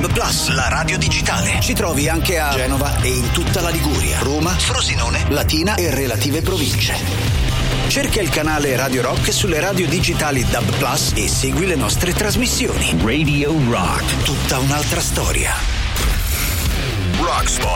Plus, la radio digitale. Ci trovi anche a Genova e in tutta la Liguria, Roma, Frosinone, Latina e relative province. Cerca il canale Radio Rock sulle radio digitali DAB Plus e segui le nostre trasmissioni. Radio Rock, tutta un'altra storia. Rockstar.